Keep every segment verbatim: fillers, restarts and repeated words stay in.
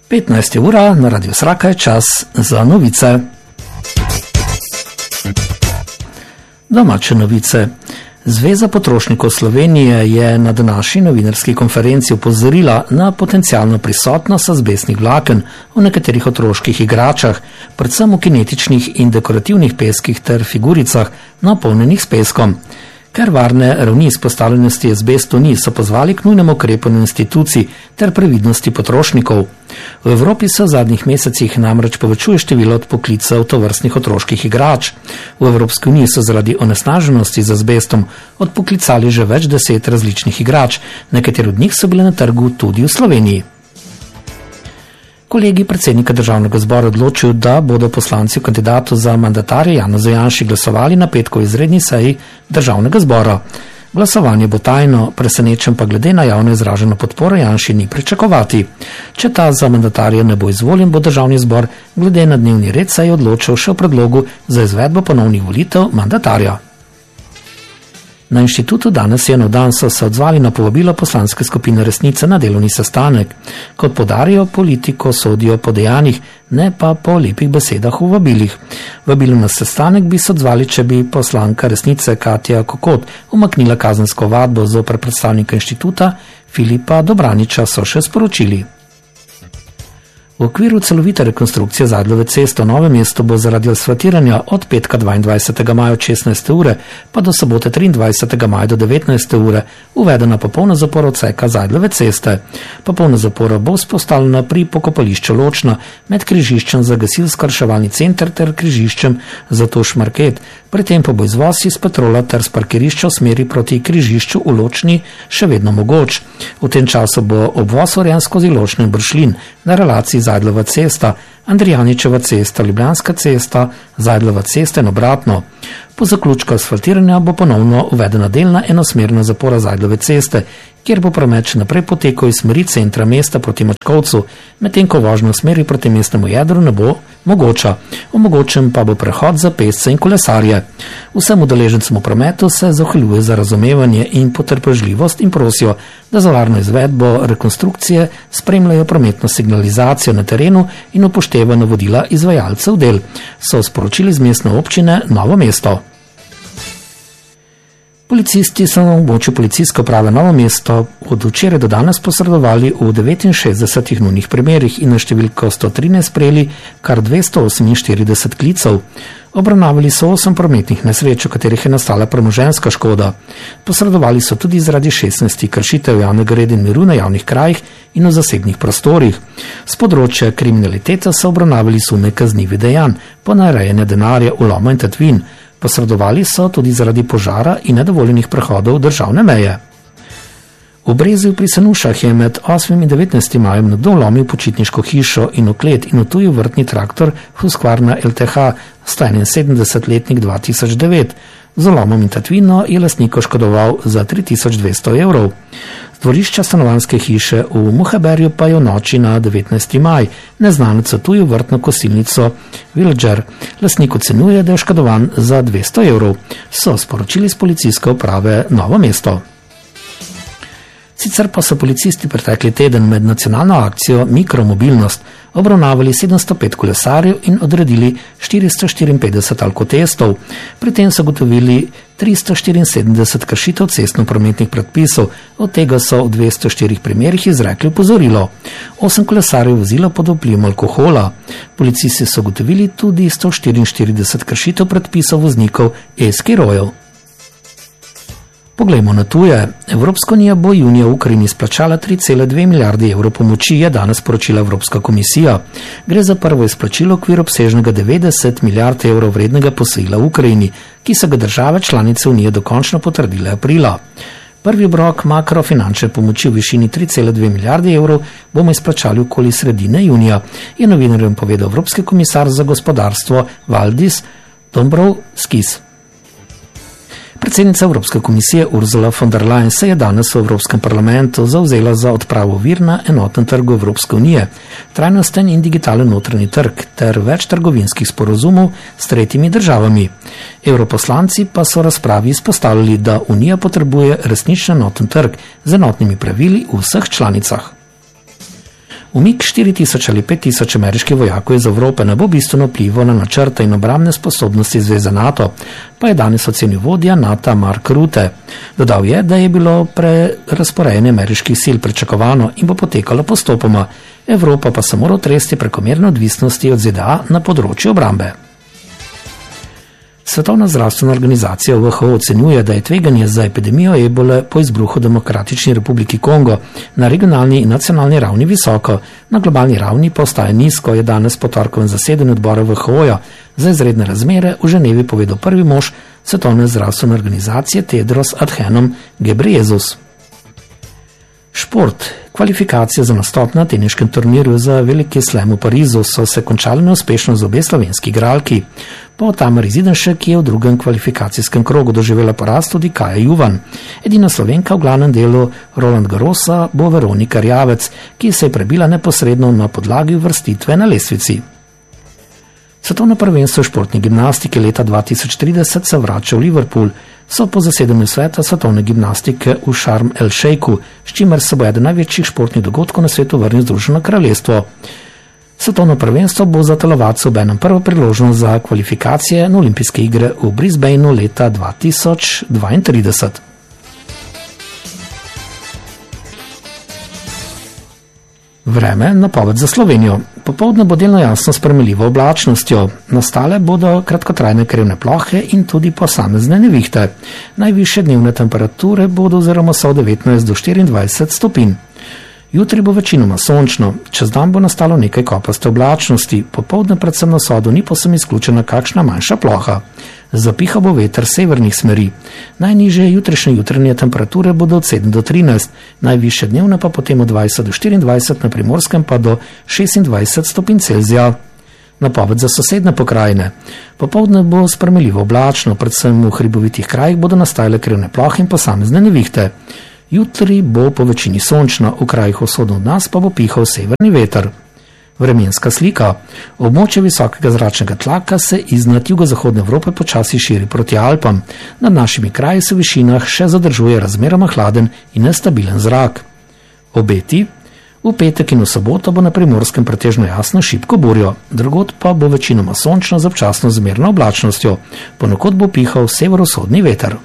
petnajsta ura, na Radio Sraka je čas za novice. Domače novice. Zveza potrošnikov Slovenije je na današnji novinarski konferenci opozorila na potencialno prisotnost azbestnih vlaken v nekaterih otroških igračah, predvsem v kinetičnih in dekorativnih peskih ter figuricah, napolnjenih s peskom. Ker varne ravni izpostavljenosti azbestu ni, so pozvali k nujnemu ukrepanju institucij ter previdnosti potrošnikov. V Evropi se v zadnjih mesecih namreč povečuje število odpoklicev tovrstnih otroških igrač. V Evropski uniji so zaradi onesnaženosti z azbestom odpoklicali že več deset različnih igrač, nekatere od njih so bile na trgu tudi v Sloveniji. Kolegi predsednika državnega zbora odločil, da bodo poslanci v kandidatu za mandatarja Janeza Janše glasovali na petkovi izredni seji državnega zbora. Glasovanje bo tajno, presenečen pa glede na javno izraženo podporo Janši ni pričakovati. Če ta za mandatarja ne bo izvoljen, bo državni zbor glede na dnevni red seji odločil še o predlogu za izvedbo ponovnih volitev mandatarja. Na inštitutu Danes je nov dan so se odzvali na povabilo poslanske skupine Resnice na delovni sestanek. Kot podarijo, politiko sodijo po dejanjih, ne pa po lepih besedah v vabilih. Vabilo na sestanek bi se odzvali, če bi poslanka Resnice Katja Kokot umaknila kazensko vadbo zoper predstavnika inštituta Filipa Dobraniča, so še sporočili. V okviru celovite rekonstrukcije Zajdlove ceste v Novem mestu bo zaradi asfaltiranja od petka dvaindvajsetega maja od šestnajste ure pa do sobote triindvajsetega maja do devetnajste ure uvedena popolna zapora odseka Zajdlove ceste. Popolna zapora bo vzpostavljena pri pokopališču Ločna med križiščem za gasilsko-reševalni center ter križiščem za Toš Market. Pri tem pa bo izvoz iz Petrola ter s parkirišča v smeri proti križišču v Ločni še vedno mogoč. V tem času bo obvoz urejen skozi Ločno in Bršljin na relaciji Zajdlova cesta, Andrijaničeva cesta, Ljubljanska cesta, Zajdlova cesta in obratno. Po zaključku asfaltiranja bo ponovno uvedena delna enosmerna zapora Zajdlove ceste, kjer bo promet še naprej potekal iz smeri centra mesta proti Mačkovcu, medtem ko vožnja v smeri proti mestnemu jedru ne bo mogoča. Omogočen pa bo prehod za pešce in kolesarje. Vsem udeležencem v prometu se zahvaljuje za razumevanje in potrpežljivost in prosijo, da za varno izvedbo rekonstrukcije spremljajo prometno signalizacijo na terenu in upoštevajo navodila izvajalcev del, so sporočili z mestne občine Novo mesto. Policisti so na območju policijske uprave Novo mesto od včeraj do danes posredovali v devetinšestdesetih nujnih primerih in na številko sto trinajst prejeli kar dvesto oseminštirideset klicev. Obravnavali so osem prometnih nesreč, v katerih je nastala premoženjska škoda. Posredovali so tudi zaradi šestnajstih kršitev javnega reda in miru na javnih krajih in v zasebnih prostorih. S področja kriminalitete so obravnavali sume kaznivih dejanj, ponarejanja denarja, vloma in tatvin. Posredovali so tudi zaradi požara in nedovoljenih prehodov državne meje. V Brezju pri Senušah je med osmim in devetnajstim majem nekdo vlomil počitniško hišo in oklet in utujil vrtni traktor Husqvarna L T H sto enainsedemdeset-letnik dva tisoč devet. Z vlomom in tatvino je lastnik oškodoval za tri tisoč dvesto evrov. Z dvorišča stanovanjske hiše v Muhaberju pa je v noči na devetnajsti maj neznanec utujil vrtno kosilnico Villager. Lastnik ocenjuje, da je oškodovan za dvesto evrov, so sporočili z policijske uprave Novo mesto. Sicer pa so policisti pretekli teden med nacionalno akcijo Mikromobilnost obravnavali sedemsto pet kolesarjev in odredili štiristo štiriinpetdeset alkotestov. Pri tem so gotovili tristo štiriinsedemdeset kršitev cestno-prometnih predpisov, od tega so v dvesto štirih primerih izrekli opozorilo. Osem kolesarjev vozilo pod vplivom alkohola. Policisti so gotovili tudi sto štiriinštirideset kršitev predpisov voznikov e-skirojev. Poglejmo na tuje. Evropska unija bo junija v Ukrajini izplačala tri cele dve milijardi evrov pomoči, je danes poročila Evropska komisija. Gre za prvo izplačilo v okviru obsežnega devetdeset milijard evrov vrednega posojila v Ukrajini, ki so ga države članice unije dokončno potrdile aprila. Prvi obrok makrofinančne pomoči v višini tri cele dve milijardi evrov bomo izplačali okoli sredine junija, je novinarjem povedal Evropski komisar za gospodarstvo Valdis Dombrovskis. Predsednica Evropske komisije Ursula von der Leyen se je danes v Evropskem parlamentu zavzela za odpravo ovir na enotnem trgu Evropske unije, trajnosten in digitalen notranji trg ter več trgovinskih sporozumov s tretjimi državami. Evroposlanci pa so razpravi izpostavili, da Unija potrebuje resničen enoten trg z enotnimi pravili v vseh članicah. Umik štiri tisoč ali pet tisoč ameriških vojakov iz Evrope ne bo bistveno vplival na načrte in obrambne sposobnosti zveze NATO, pa je danes ocenil vodja NATO Mark Rutte. Dodal je, da je bilo prerazporejanje ameriških sil pričakovano in bo potekalo postopoma, Evropa pa se mora otresti prekomerne odvisnosti od Z D A na področju obrambe. Svetovna zdravstvena organizacija W H O ocenjuje, da je tveganje za epidemijo ebole po izbruhu Demokratični republiki Kongo na regionalni in nacionalni ravni visoko, na globalni ravni pa ostaje nizko, je danes po torkovem zasedanju odbora W H O-ja za izredne razmere v Ženevi povedal prvi mož Svetovne zdravstvene organizacije Tedros Adhanom Ghebreyesus. Šport. Kvalifikacije za nastop na teniškem turnirju za veliki slam v Parizu so se končale neuspešno z obe slovenski igralki. Po Tamari Zidanšek, ki je v drugem kvalifikacijskem krogu doživela poraz, tudi Kaja Juvan. Edina Slovenka v glavnem delu Roland Garrosa bo Veronika Rjavec, ki se je prebila neposredno na podlagi uvrstitve na lestvici. Svetovno prvenstvo športne gimnastike leta dva tisoč trideset se vrača v Liverpool, so po zasedanju sveta svetovne gimnastike v Sharm el Sheikhu, s čimer se bo eden največjih športnih dogodkov na svetu vrnil Združeno kraljestvo. Svetovno prvenstvo bo za telovadce obenem prva priložnost za kvalifikacije na olimpijske igre v Brisbaneu leta dva tisoč dvaintrideset. Vreme, napoved za Slovenijo. Popoldne bo delno jasno s premljivo oblačnostjo. Nastale bodo kratkotrajne krivne plohe in tudi posamezne nevihte. Najvišje dnevne temperature bodo oziroma so od devetnajst do štiriindvajset stopinj. Jutri bo večinoma sončno, čez dan bo nastalo nekaj kopaste oblačnosti, popoldne predvsem na vzhodu ni povsem izključena kakšna manjša ploha. Zapiha bo veter severnih smeri. Najnižje jutrišnje jutranje temperature bodo od sedem do trinajst, najvišje dnevne pa potem od dvajset do štiriindvajset, na Primorskem pa do šestindvajset stopinj Celzija. Napoved za sosednje pokrajine. Popoldne bo spremljivo oblačno, predvsem v hribovitih krajih bodo nastajale krivne plohe in posamezne nevihte. Jutri bo po večini sončno, v krajih vzhodno od nas pa bo pihal severni veter. Vremenska slika. Območje visokega zračnega tlaka se iznad jugozahodne Evrope počasi širi proti Alpam. Nad našimi kraji se v višinah še zadržuje razmeroma hladen in nestabilen zrak. Obeti. V petek in v soboto bo na Primorskem pretežno jasno šibko burjo, drugod pa bo večinoma sončno z občasno zmerno oblačnostjo. Ponekod bo pihal severovzhodni veter.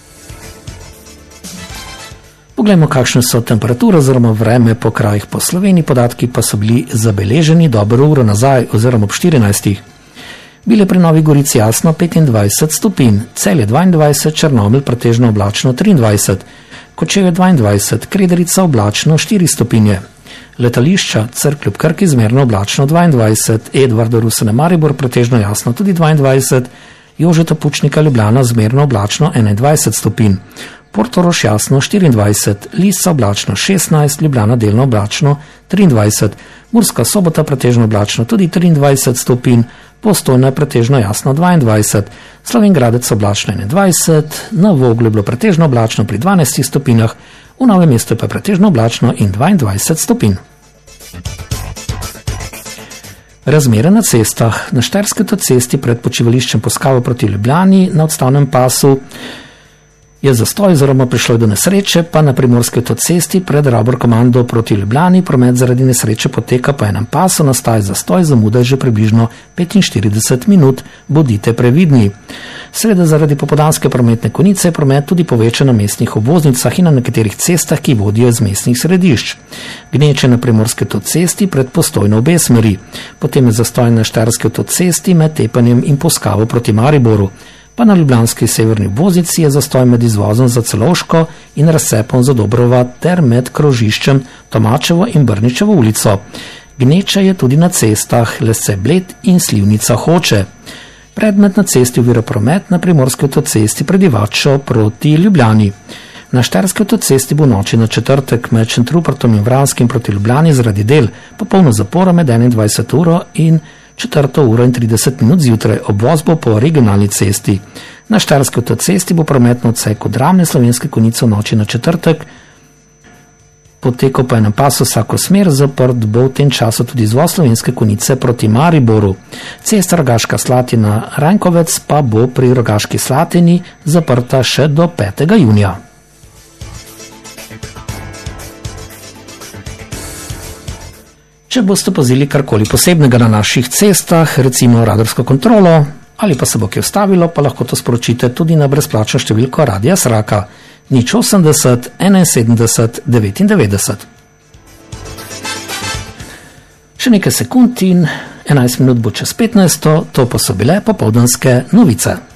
Poglejmo, kakšne so temperature oziroma vreme po krajih po Sloveniji, podatki pa so bili zabeleženi dobro uro nazaj oziroma ob štirinajstih. Bile pri Novi Gorici jasno petindvajset stopinj, Celje dvaindvajset, Črnomelj pretežno oblačno triindvajset, Kočevje dvaindvajset, Krederica oblačno štiri stopinje, letališča Cerklje ob Krki zmerno oblačno dvaindvajset, Edvarda Rusene Maribor pretežno jasno tudi dvaindvajset, Jožeta Pučnika Ljubljana zmerno oblačno enaindvajset stopinj, Portorož jasno štiriindvajset, Lisa oblačno šestnajst, Ljubljana delno oblačno triindvajset, Murska Sobota pretežno oblačno tudi triindvajset stopinj, Postojna pretežno jasno dvaindvajset, Slovenj Gradec oblačno enaindvajset, na Voglu je bilo pretežno oblačno pri dvanajstih stopinjah, v Novem mestu pa je pretežno oblačno in dvaindvajset stopinj. Razmere na cestah. Na Štajerski avtocesti pred počivališčem Poskava proti Ljubljani na odstavnem pasu je zastoj oziroma prišlo do nesreče, pa na Primorski avtocesti pred Rabor komando proti Ljubljani promet zaradi nesreče poteka po enem pasu, nastaja zastoj, zamuda je že približno petinštirideset minut, bodite previdni. Seveda zaradi popoldanske prometne konice je promet tudi povečan na mestnih obvoznicah in na nekaterih cestah, ki vodijo iz mestnih središč. Gneče na Primorski avtocesti pred Postojno obe smeri, potem je zastoj na Štajerski avtocesti med Tepanjem in Poskavo proti Mariboru. Pa na ljubljanski severni obvoznici je zastoj med izvozom za Celovško in razcepom za Dobrova ter med krožiščem Tomačevo in Brničevo ulico. Gneča je tudi na cestah Lesce Bled in Slivnica Hoče. Predmet na cesti ovira promet na Primorski avtocesti pred Divačo proti Ljubljani. Na Štajerski avtocesti bo noči na četrtek med Šentrupertom in Vranskim proti Ljubljani zaradi del popolno zaporo med enaindvajseto uro in četrto uro in trideset minut zjutraj, obvoz bo po regionalni cesti. Na Štajerski avtocesti bo prometno odsek od Ravne Slovenske Konjice v noči na četrtek potekal po enem pasu vsako smer, zaprt bo v tem času tudi izvoz Slovenske Konjice proti Mariboru. Cesta Rogaška Slatina Rankovec pa bo pri Rogaški Slatini zaprta še do petega junija. Če boste opazili karkoli posebnega na naših cestah, recimo radarsko kontrolo, ali pa se bo kje ustavilo, pa lahko to sporočite tudi na brezplačno številko Radia Sraka nič osemdeset enainsedemdeset devetindevetdeset. Še nekaj sekund in enajst minut bo čez petnajsto, to pa so bile popoldanske novice.